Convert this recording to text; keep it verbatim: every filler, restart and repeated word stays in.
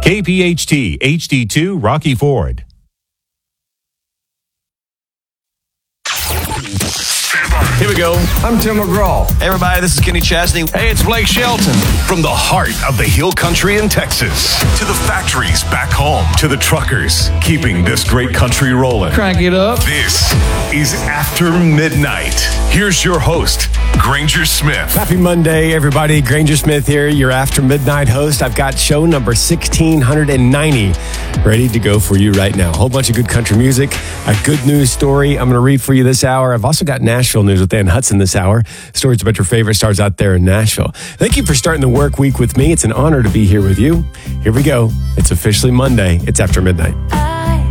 K P H T H D two Rocky Ford. Here we go. I'm Tim McGraw. Hey, everybody, this is Kenny Chesney. Hey, it's Blake Shelton. From the heart of the Hill Country in Texas to the factories back home to the truckers keeping this great country rolling. Crank it up. This is After Midnight. Here's your host, Granger Smith. Happy Monday, everybody. Granger Smith here, your After Midnight host. I've got show number sixteen ninety ready to go for you right now. A whole bunch of good country music, a good news story I'm going to read for you this hour. I've also got Nashville news with Ann Hudson this hour. Stories about your favorite stars out there in Nashville. Thank you for starting the work week with me. It's an honor to be here with you. Here we go. It's officially Monday. It's After Midnight.